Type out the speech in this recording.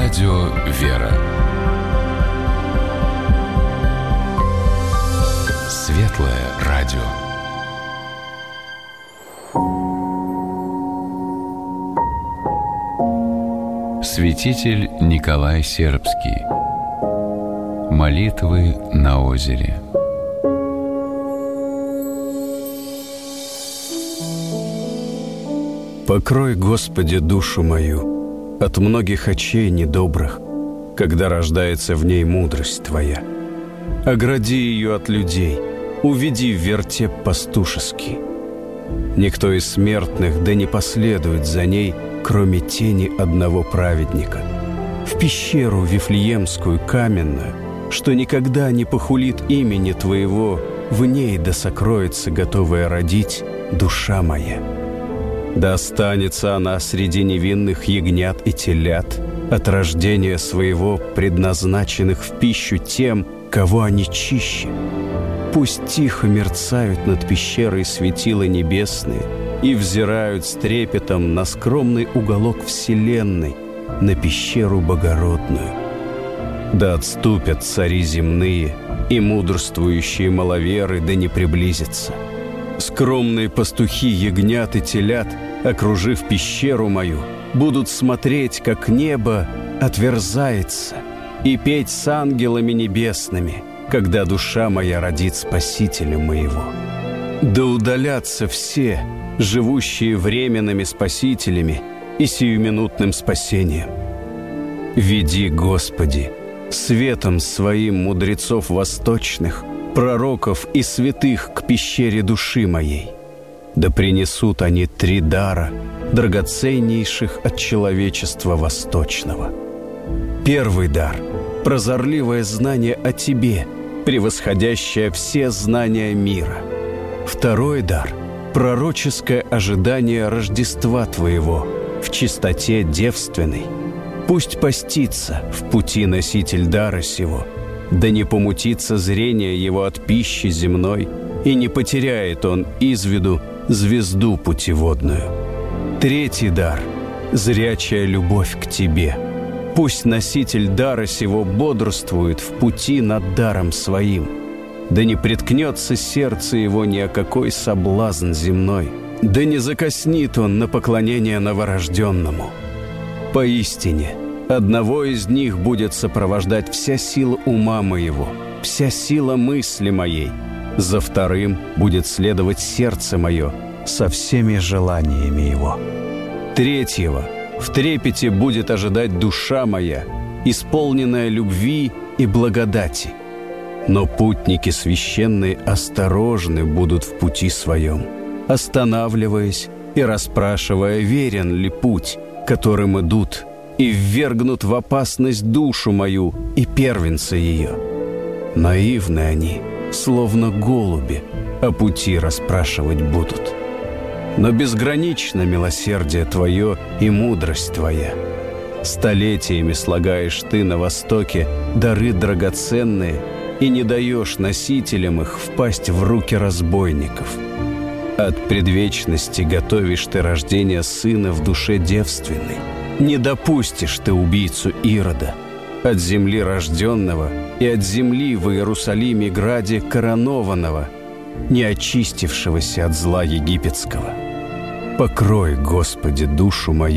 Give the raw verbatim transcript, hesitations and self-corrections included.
Радио «Вера». Светлое радио. Святитель Николай Сербский. Молитвы на озере. Покрой, Господи, душу мою от многих очей недобрых, когда рождается в ней мудрость Твоя. Огради ее от людей, уведи в вертеп пастушеский. Никто из смертных да не последует за ней, кроме тени одного праведника. В пещеру Вифлеемскую каменную, что никогда не похулит имени Твоего, в ней да сокроется, готовая родить, душа моя. Да останется она среди невинных ягнят и телят, от рождения своего предназначенных в пищу тем, кого они чище. Пусть тихо мерцают над пещерой светила небесные и взирают с трепетом на скромный уголок вселенной, на пещеру богородную. Да отступят цари земные, и мудрствующие маловеры да не приблизятся. Скромные пастухи ягнят и телят, окружив пещеру мою, будут смотреть, как небо отверзается, и петь с ангелами небесными, когда душа моя родит Спасителя моего. Да удалятся все, живущие временными спасителями и сиюминутным спасением. Веди, Господи, светом своим мудрецов восточных, пророков и святых к пещере души моей. Да принесут они три дара, драгоценнейших от человечества восточного. Первый дар – прозорливое знание о Тебе, превосходящее все знания мира. Второй дар – пророческое ожидание Рождества Твоего в чистоте девственной. Пусть постится в пути носитель дара сего, да не помутится зрение его от пищи земной, и не потеряет он из виду звезду путеводную. Третий дар – зрячая любовь к Тебе. Пусть носитель дара сего бодрствует в пути над даром своим, да не приткнется сердце его ни о какой соблазн земной, да не закоснит он на поклонение новорожденному. Поистине, одного из них будет сопровождать вся сила ума моего, вся сила мысли моей. За вторым будет следовать сердце мое со всеми желаниями его. Третьего в трепете будет ожидать душа моя, исполненная любви и благодати. Но путники священные осторожны будут в пути своем, останавливаясь и расспрашивая, верен ли путь, которым идут, и ввергнут в опасность душу мою и первенца ее. Наивны они, словно голуби, о пути расспрашивать будут. Но безгранично милосердие Твое и мудрость Твоя. Столетиями слагаешь Ты на востоке дары драгоценные и не даешь носителям их впасть в руки разбойников. От предвечности готовишь Ты рождение сына в душе девственной. Не допустишь Ты убийцу Ирода, от земли рожденного и от земли в Иерусалиме граде коронованного, не очистившегося от зла египетского. Покрой, Господи, душу мою